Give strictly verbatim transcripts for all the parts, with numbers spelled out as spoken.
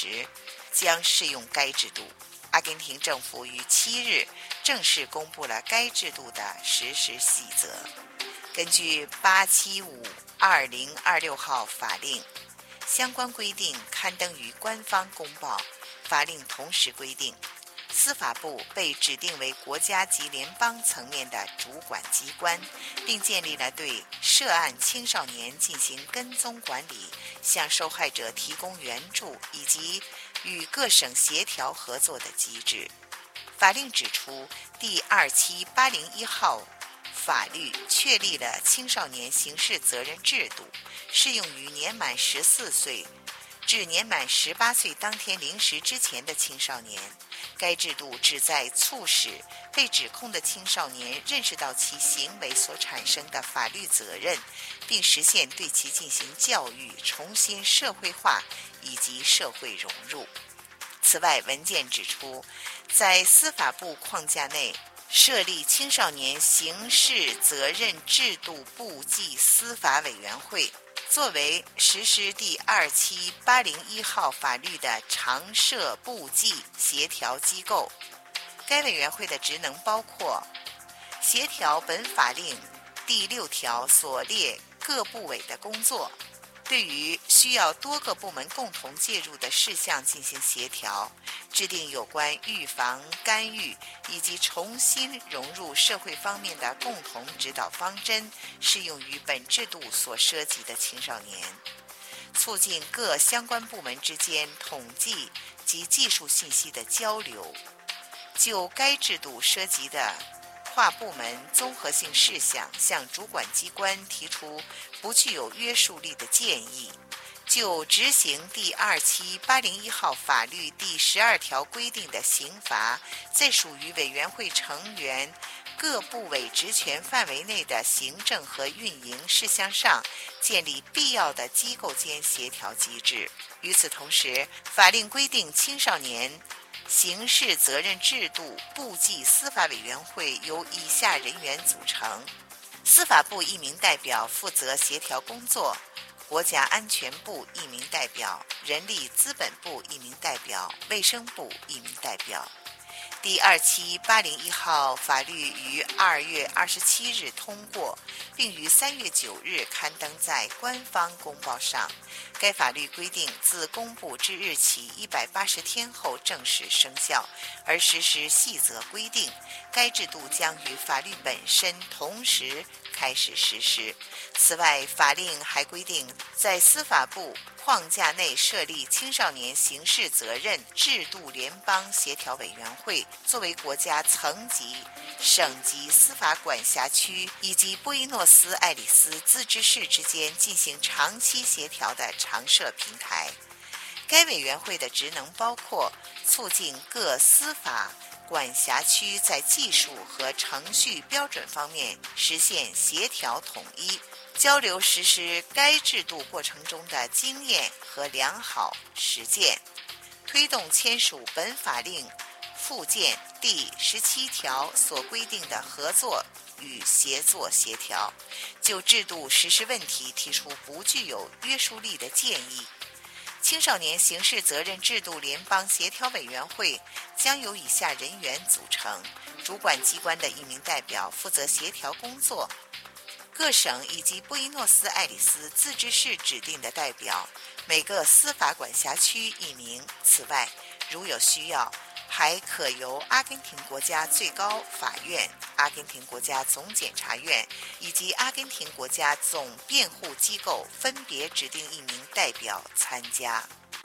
时将适用该制度。阿根廷政府于七日正式公布了该制度的实施细则。根据八七五二零二六号法令，相关规定刊登于官方公报。法令同时规定，司法部被指定为国家级联邦层面的主管机关，并建立了对涉案青少年进行跟踪管理、向受害者提供援助以及与各省协调合作的机制。法令指出，第二七八零一号法律确立了青少年刑事责任制度，适用于年满十四岁至年满十八岁当天零时之前的青少年。该制度旨在促使被指控的青少年认识到其行为所产生的法律责任，并实现对其进行教育、重新社会化以及社会融入。此外，文件指出，在司法部框架内设立青少年刑事责任制度部际司法委员会，作为实施第二七八零一号法律的常设部际协调机构。该委员会的职能包括协调本法令第六条所列各部委的工作，对于需要多个部门共同介入的事项进行协调，制定有关预防、干预以及重新融入社会方面的共同指导方针，适用于本制度所涉及的青少年，促进各相关部门之间统计及技术信息的交流，就该制度涉及的跨部门综合性事项向主管机关提出不具有约束力的建议，就执行第二七八零一号法律第十二条规定的刑罚，在属于委员会成员各部委职权范围内的行政和运营事项上建立必要的机构间协调机制。与此同时，法令规定青少年刑事责任制度部际司法委员会由以下人员组成：司法部一名代表负责协调工作，国家安全部一名代表，人力资本部一名代表，卫生部一名代表。第二七八零一号法律于二月二十七日通过，并于三月九日刊登在官方公报上。该法律规定，自公布之日起一百八十天后正式生效，而实施细则规定，该制度将与法律本身同时开始实施。此外，法令还规定，在司法部框架内设立青少年刑事责任制度联邦协调委员会，作为国家层级、省级司法管辖区以及波伊诺斯艾利斯自治市之间进行长期协调的常设平台。该委员会的职能包括促进各司法管辖区在技术和程序标准方面实现协调统一，交流实施该制度过程中的经验和良好实践，推动签署本法令附件第十七条所规定的合作与协作协调，就制度实施问题提出不具有约束力的建议。青少年刑事责任制度联邦协调委员会将由以下人员组成：主管机关的一名代表负责协调工作，各省以及波伊诺斯艾利斯自治市指定的代表，每个司法管辖区一名。此外，如有需要，还可由阿根廷国家最高法院、阿根廷国家总检察院以及阿根廷国家总辩护机构分别指定一名代表参加。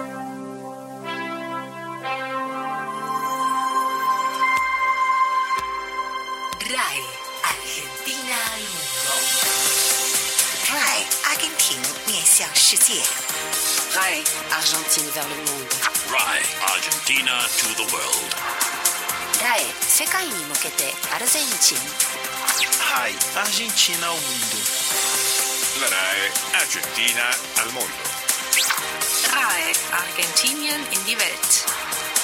R A I Argentina al mundo。 R A I 阿根廷面向世界。 R A I Argentine vers le monde。 R A I Argentina to the world。 R A I 世界に向けてアルゼンチン。 R A I Argentina ao mundo。 R A I Argentina al mundo。 R A I Argentinien in die Welt。